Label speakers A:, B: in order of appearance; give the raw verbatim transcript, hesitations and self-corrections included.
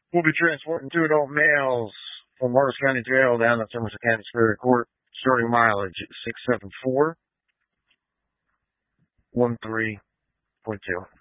A: We'll be transporting two adult males from Morris County Jail down to Somerset County Superior Court, starting mileage at six seven four one three point two.